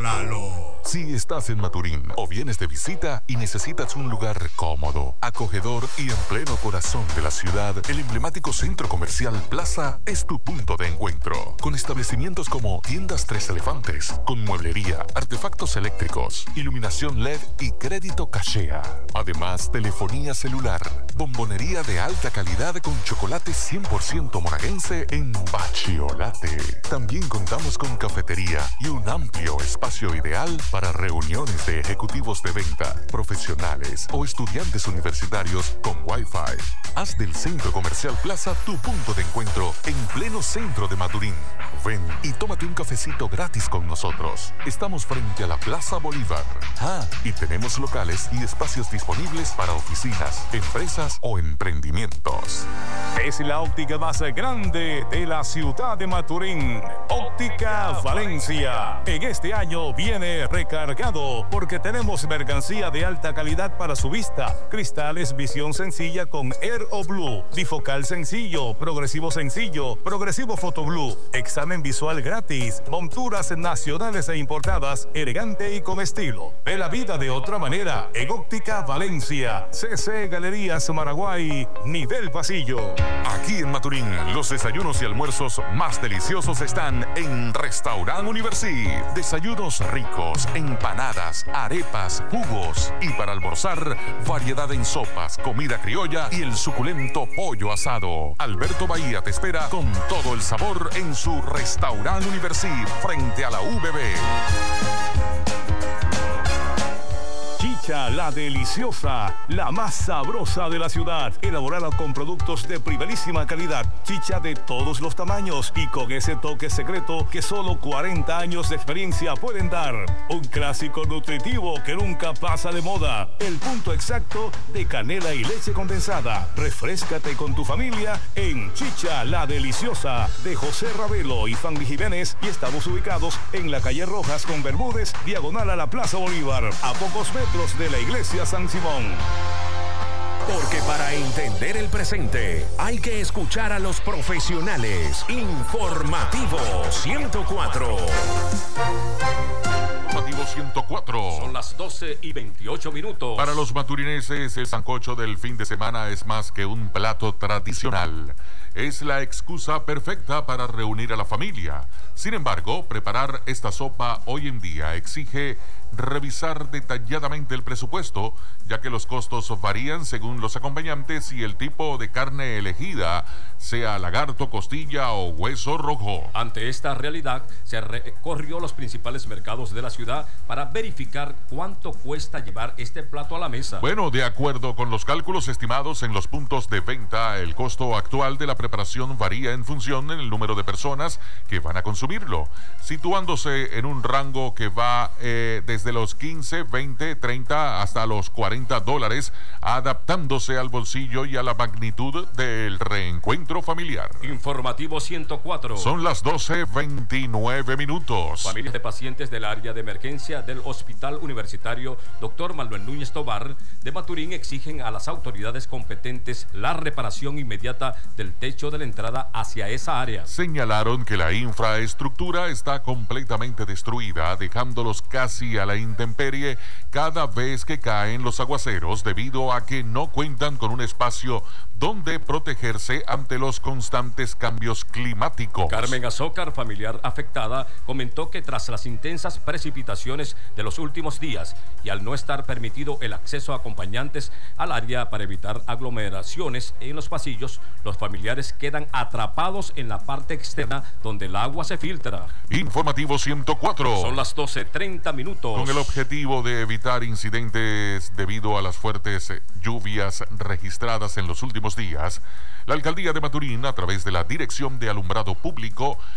¡Gózalo! Si estás en Maturín o vienes de visita y necesitas un lugar cómodo, acogedor y en pleno corazón de la ciudad, el emblemático Centro Comercial Plaza es tu punto de encuentro. Con establecimientos como Tiendas Tres Elefantes, con mueblería, artefactos eléctricos, iluminación LED y crédito cachea. Además, telefonía celular, bombonería de alta calidad con chocolate 100% monaguense en Bachiolate. También contamos con cafetería y un amplio espacio ideal para reuniones de ejecutivos de venta, profesionales o estudiantes universitarios con Wi-Fi. Haz del Centro Comercial Plaza tu punto de encuentro en pleno centro de Maturín. Ven y tómate un cafecito gratis con nosotros. Estamos frente a la Plaza Bolívar. Y tenemos locales y espacios disponibles para oficinas, empresas o emprendimientos. Es la óptica más grande de la ciudad de Maturín. Óptica Valencia. En este año viene recargado porque tenemos mercancía de alta calidad para su vista. Cristales visión sencilla con Air o Blue, bifocal sencillo, progresivo Photo Blue, examen visual gratis, monturas nacionales e importadas, elegante y con estilo. Ve la vida de otra manera en Óptica Valencia. CC Galerías Maraguay, nivel pasillo. Aquí en Maturín, los desayunos y almuerzos más deliciosos están en Restaurant Universi. Desayunos ricos, empanadas, arepas, jugos y para almorzar, variedad en sopas, comida criolla y el suculento pollo asado. Alberto Bahía te espera con todo el sabor en su Restaurant Universi frente a la UBB. Chicha La Deliciosa, la más sabrosa de la ciudad, elaborada con productos de primerísima calidad, chicha de todos los tamaños y con ese toque secreto que solo 40 años de experiencia pueden dar. Un clásico nutritivo que nunca pasa de moda, el punto exacto de canela y leche condensada. Refréscate con tu familia en Chicha La Deliciosa de José Ravelo y Fanny Jiménez, y estamos ubicados en la calle Rojas con Bermúdez, diagonal a la Plaza Bolívar, a pocos metros de la iglesia San Simón. Porque para entender el presente hay que escuchar a los profesionales. Informativo 104. Informativo 104. Son las 12:28. Para los maturineses, el sancocho del fin de semana es más que un plato tradicional. Es la excusa perfecta para reunir a la familia. Sin embargo, preparar esta sopa hoy en día exige revisar detalladamente el presupuesto, ya que los costos varían según los acompañantes y el tipo de carne elegida, sea lagarto, costilla o hueso rojo. Ante esta realidad, se recorrió los principales mercados de la ciudad para verificar cuánto cuesta llevar este plato a la mesa. Bueno, de acuerdo con los cálculos estimados en los puntos de venta, el costo actual de la preparación varía en función del número de personas que van a consumirlo, situándose en un rango que va desde los 15, 20, 30 hasta los $40, adaptándose al bolsillo y a la magnitud del reencuentro familiar. Informativo 104. Son las 12:29. Familias de pacientes del área de emergencia del Hospital Universitario Dr. Manuel Núñez Tobar de Maturín exigen a las autoridades competentes la reparación inmediata del techo de la entrada hacia esa área. Señalaron que la infraestructura está completamente destruida, dejándolos casi a la intemperie cada vez que caen los aguaceros, debido a que no cuentan con un espacio donde protegerse ante los constantes cambios climáticos. Carmen Azócar, familiar afectada, comentó que tras las intensas precipitaciones de los últimos días y al no estar permitido el acceso a acompañantes al área para evitar aglomeraciones en los pasillos, los familiares quedan atrapados en la parte externa donde el agua se filtra. Informativo 104. Son las 12:30. Con el objetivo de evitar incidentes debido a las fuertes lluvias registradas en los últimos días, la Alcaldía de Maturín, a través de la Dirección de Alumbrado Público,